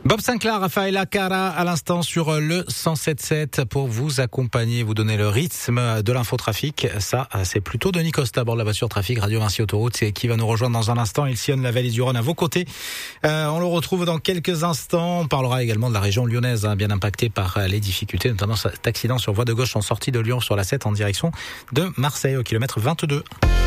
Bob Sinclair, Rafaela Cara à l'instant sur le 107.7 pour vous accompagner, vous donner le rythme de l'infotrafic. Ça, c'est plutôt Denis Costa à bord de la voiture trafic Radio Vinci Autoroute, c'est qui va nous rejoindre dans un instant. Il sillonne la vallée du Rhône à vos côtés. On le retrouve dans quelques instants. On parlera également de la région lyonnaise, bien impactée par les difficultés, notamment cet accident sur voie de gauche en sortie de Lyon sur la 7 en direction de Marseille au kilomètre 22.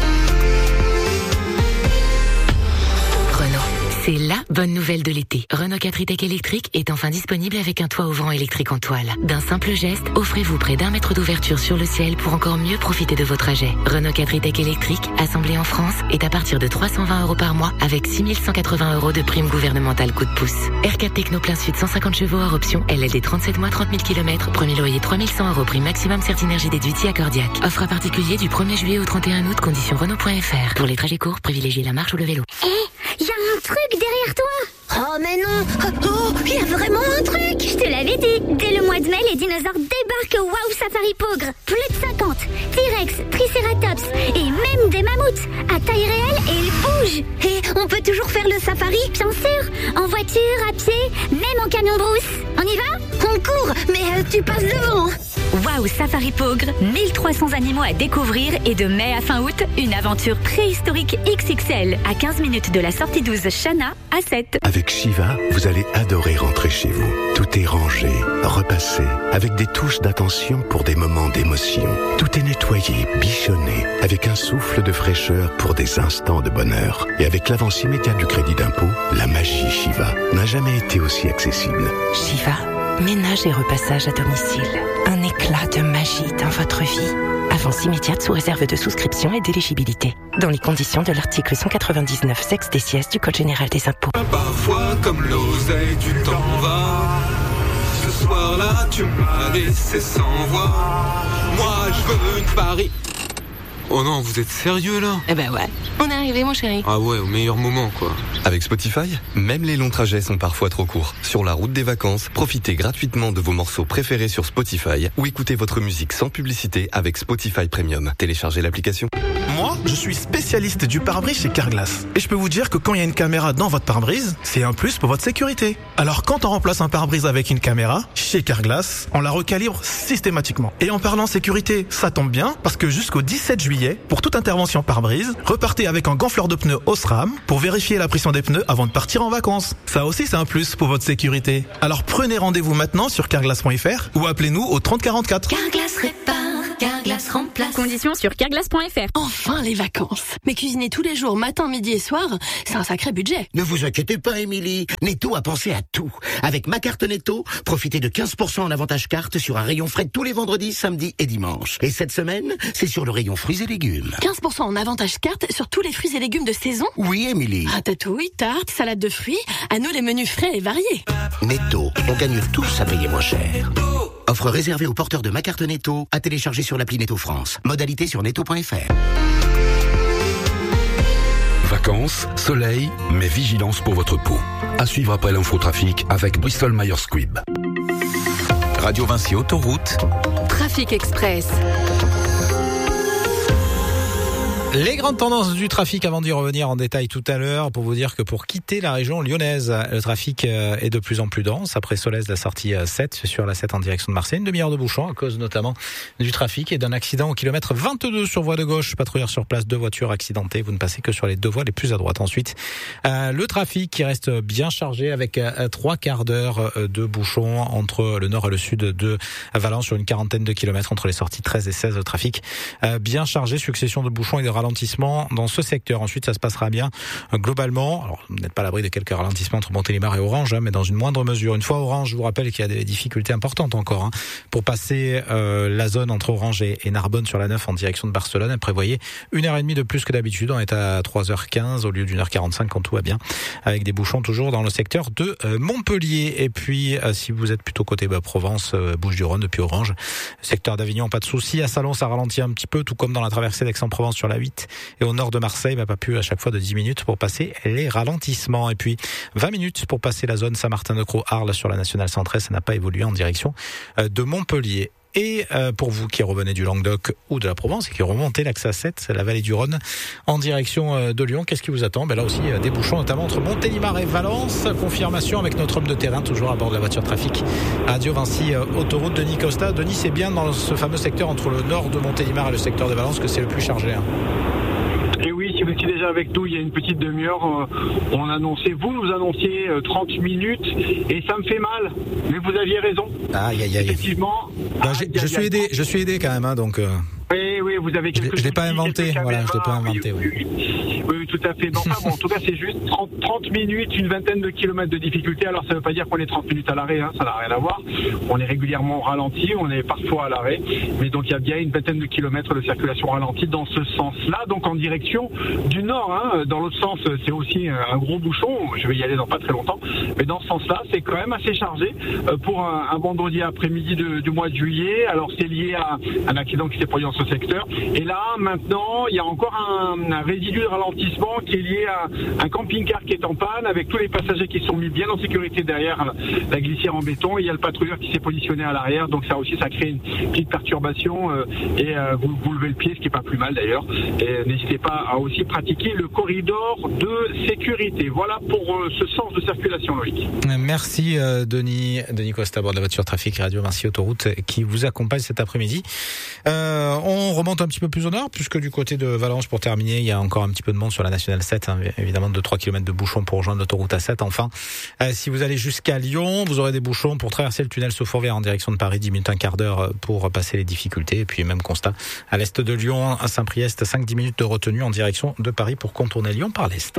C'est la bonne nouvelle de l'été. Renault 4 e-Tech électrique est enfin disponible avec un toit ouvrant électrique en toile. D'un simple geste, offrez-vous près d'1 mètre d'ouverture sur le ciel pour encore mieux profiter de vos trajets. Renault 4 e-Tech électrique, assemblé en France, est à partir de 320 € par mois avec 6 180 € de prime gouvernementale coup de pouce. R4 Techno plein sud 150 chevaux hors option, LLD 37 mois 30 000 km, premier loyer 3 100 € prime maximum Certinergie déduit à Cordiac. Offre à particulier du 1er juillet au 31 août, conditions Renault.fr. Pour les trajets courts, privilégiez la marche ou le vélo. Y a un truc derrière toi. Oh mais non. Oh, y a vraiment un truc. Je te l'avais dit. Dès le mois de mai, les dinosaures débarquent au Wow Safari Pogre. Plus de 50. T-Rex, Triceratops et même des mammouths. À taille réelle et ils bougent. Et on peut toujours faire le safari, bien sûr. En voiture, à pied, même en camion brousse. On y va? On court, mais tu passes devant. Wow Safari Pogre, 1300 animaux à découvrir et de mai à fin août, une aventure préhistorique XXL à 15 minutes de la sortie 12 Chana à 7. Avec Shiva, vous allez adorer rentrer chez vous. Tout est rangé, repassé, avec des touches d'attention pour des moments d'émotion. Tout est nettoyé, bichonné, avec un souffle de fraîcheur pour des instants de bonheur. Et avec l'avance immédiate du crédit d'impôt, la magie Shiva n'a jamais été aussi accessible. Shiva, ménage et repassage à domicile. Un éclat de magie dans votre vie. Avance immédiate sous réserve de souscription et d'éligibilité. Dans les conditions de l'article 199 sexe des sièges du Code général des impôts. Parfois comme l'oseille tu t'en vas. Ce soir-là tu m'as laissé sans voix. Moi je veux une Paris. Oh non, vous êtes sérieux là? Eh ben ouais, on est arrivé mon chéri. Ah ouais, au meilleur moment quoi. Avec Spotify, même les longs trajets sont parfois trop courts. Sur la route des vacances, profitez gratuitement de vos morceaux préférés sur Spotify ou écoutez votre musique sans publicité avec Spotify Premium. Téléchargez l'application. Moi, je suis spécialiste du pare-brise chez Carglass. Et je peux vous dire que quand il y a une caméra dans votre pare-brise, c'est un plus pour votre sécurité. Alors quand on remplace un pare-brise avec une caméra, chez Carglass, on la recalibre systématiquement. Et en parlant sécurité, ça tombe bien, parce que jusqu'au 17 juillet, pour toute intervention pare-brise, repartez avec un gonfleur de pneus Osram pour vérifier la pression des pneus avant de partir en vacances. Ça aussi, c'est un plus pour votre sécurité. Alors prenez rendez-vous maintenant sur carglass.fr ou appelez-nous au 30 44. Carglass répare, Carglass remplace. Conditions sur carglass.fr. Enfin les vacances. Mais cuisiner tous les jours, matin, midi et soir, c'est un sacré budget. Ne vous inquiétez pas, Émilie. Netto a pensé à tout. Avec ma carte Netto, profitez de 15% en avantage carte sur un rayon frais tous les vendredis, samedis et dimanches. Et cette semaine, c'est sur le rayon fruits et légumes. 15% en avantage carte sur tous les fruits et légumes de saison? Oui, Émilie. Ratatouille, tarte, salade de fruits, à nous les menus frais et variés. Netto, on gagne tous à payer moins cher. Offre réservée aux porteurs de ma carte Netto, à télécharger sur l'appli Netto France. Modalité sur netto.fr. Vacances, soleil, mais vigilance pour votre peau. À suivre après l'infotrafic avec Bristol Myers Squibb. Radio Vinci Autoroute. Trafic Express. Les grandes tendances du trafic avant d'y revenir en détail tout à l'heure pour vous dire que pour quitter la région lyonnaise, le trafic est de plus en plus dense. Après Solèze, la sortie 7 sur la 7 en direction de Marseille, une demi-heure de bouchon à cause notamment du trafic et d'un accident au kilomètre 22 sur voie de gauche. Patrouilleurs sur place, 2 voitures accidentées. Vous ne passez que sur les 2 voies les plus à droite. Ensuite, le trafic qui reste bien chargé avec 3 quarts d'heure de bouchon entre le nord et le sud de Valence sur une quarantaine de kilomètres entre les sorties 13 et 16. Le trafic bien chargé, succession de bouchons et de ralentissement dans ce secteur. Ensuite, ça se passera bien globalement. Alors, vous n'êtes pas à l'abri de quelques ralentissements entre Montélimar et Orange, mais dans une moindre mesure. Une fois Orange, je vous rappelle qu'il y a des difficultés importantes encore pour passer la zone entre Orange et Narbonne sur la 9 en direction de Barcelone. Prévoyez 1h30 de plus que d'habitude. On est à 3h15 au lieu d'1h45 quand tout va bien, avec des bouchons toujours dans le secteur de Montpellier. Et puis, si vous êtes plutôt côté Provence, Bouches-du-Rhône depuis Orange, secteur d'Avignon, pas de souci. À Salon, ça ralentit un petit peu, tout comme dans la traversée d'Aix-en-Provence sur la 8. Et au nord de Marseille, pas plus à chaque fois de 10 minutes pour passer les ralentissements. Et puis 20 minutes pour passer la zone Saint-Martin-de-Croix-Arles sur la nationale 113. Ça n'a pas évolué en direction de Montpellier. Et pour vous qui revenez du Languedoc ou de la Provence et qui remontez l'axe A7, la vallée du Rhône, en direction de Lyon, qu'est-ce qui vous attend? Là aussi, des bouchons, notamment entre Montélimar et Valence. Confirmation avec notre homme de terrain, toujours à bord de la voiture trafic Radio Vinci Autoroute, Denis Costa. Denis, c'est bien dans ce fameux secteur entre le nord de Montélimar et le secteur de Valence que c'est le plus chargé. Et oui, si vous étiez déjà avec nous il y a une petite demi-heure, vous nous annonciez 30 minutes et ça me fait mal. Mais vous aviez raison. Aïe. Effectivement. Je suis aidé quand même, donc. Oui, vous avez quelque chose. Je l'ai pas inventé, Oui, tout à fait. Non, en tout cas, c'est juste 30 minutes, une vingtaine de kilomètres de difficulté. Alors, ça ne veut pas dire qu'on est 30 minutes à l'arrêt, ça n'a rien à voir. On est régulièrement ralenti, on est parfois à l'arrêt. Mais donc, il y a bien une vingtaine de kilomètres de circulation ralentie dans ce sens-là, donc en direction du nord. Dans l'autre sens, c'est aussi un gros bouchon. Je vais y aller dans pas très longtemps. Mais dans ce sens-là, c'est quand même assez chargé pour un vendredi après-midi du mois de juillet. Alors, c'est lié à un accident qui s'est produit dans ce secteur. Et là, maintenant, il y a encore un résidu de ralentissement qui est lié à un camping-car qui est en panne, avec tous les passagers qui sont mis bien en sécurité derrière la glissière en béton. Et il y a le patrouilleur qui s'est positionné à l'arrière. Donc ça aussi, ça crée une petite perturbation. Et vous levez le pied, ce qui n'est pas plus mal d'ailleurs. Et n'hésitez pas à aussi pratiquer le corridor de sécurité. Voilà pour ce sens de circulation, Loïc. Merci Denis Costa, à bord de la voiture trafic Radio Vinci Autoroute qui vous accompagne cet après-midi. On remonte un petit peu plus au nord, puisque du côté de Valence, pour terminer, il y a encore un petit peu de monde sur la Nationale 7, évidemment 2-3 km de bouchons pour rejoindre l'autoroute A7. Enfin, si vous allez jusqu'à Lyon, vous aurez des bouchons pour traverser le tunnel Sceaux-Fourvière en direction de Paris, 10 minutes, un quart d'heure pour passer les difficultés. Et puis même constat à l'est de Lyon, à Saint-Priest, 5-10 minutes de retenue en direction de Paris pour contourner Lyon par l'est.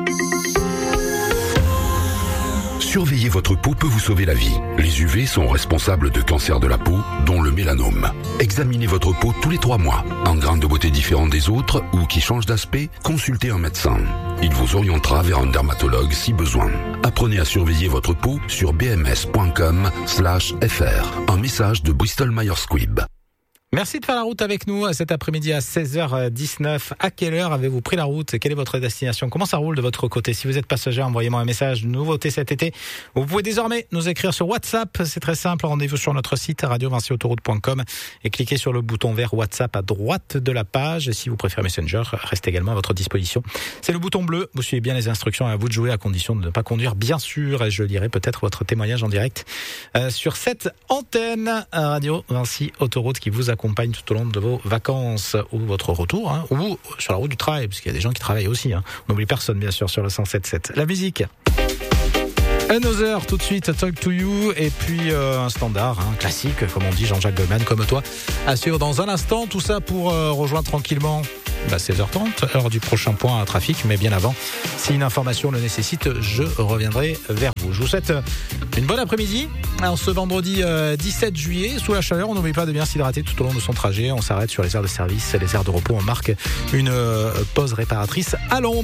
Surveiller votre peau peut vous sauver la vie. Les UV sont responsables de cancers de la peau, dont le mélanome. Examinez votre peau tous les 3 mois. En grains de beauté différents des autres ou qui changent d'aspect, consultez un médecin. Il vous orientera vers un dermatologue si besoin. Apprenez à surveiller votre peau sur bms.com/fr. Un message de Bristol Myers Squibb. Merci de faire la route avec nous cet après-midi à 16h19. À quelle heure avez-vous pris la route? Quelle est votre destination? Comment ça roule de votre côté? Si vous êtes passager, envoyez-moi un message. Nouveauté cet été. Vous pouvez désormais nous écrire sur WhatsApp. C'est très simple. Rendez-vous sur notre site radiovinciautoroute.com et cliquez sur le bouton vert WhatsApp à droite de la page. Et si vous préférez Messenger, reste également à votre disposition. C'est le bouton bleu. Vous suivez bien les instructions. À vous de jouer, à condition de ne pas conduire, bien sûr. Et je lirai peut-être votre témoignage en direct sur cette antenne Radio Vinci Autoroute qui vous accompagne tout au long de vos vacances ou votre retour, ou sur la route du travail, parce qu'il y a des gens qui travaillent aussi. On n'oublie personne, bien sûr, sur le 107.7. La musique. Another, tout de suite, Talk to You, et puis un standard, classique, comme on dit, Jean-Jacques Goldman, comme toi. Assure dans un instant, tout ça pour rejoindre tranquillement 16h30, heure du prochain point à trafic, mais bien avant, si une information le nécessite, je reviendrai vers vous. Je vous souhaite une bonne après-midi. Alors, ce vendredi 17 juillet, sous la chaleur, on n'oublie pas de bien s'hydrater tout au long de son trajet. On s'arrête sur les aires de service, les aires de repos. On marque une pause réparatrice à l'ombre.